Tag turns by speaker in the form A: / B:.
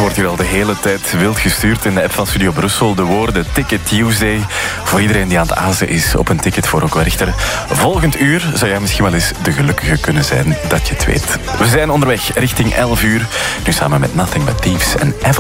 A: wordt hier al de hele tijd wild gestuurd in de app van Studio Brussel. De woorden Ticket Tuesday. Voor iedereen die aan het azen is op een ticket voor Ook Werchter. Volgend uur zou jij misschien wel eens de gelukkige kunnen zijn dat je het weet. We zijn onderweg richting 11 uur. Nu samen met Nothing But Thieves en Evelyn.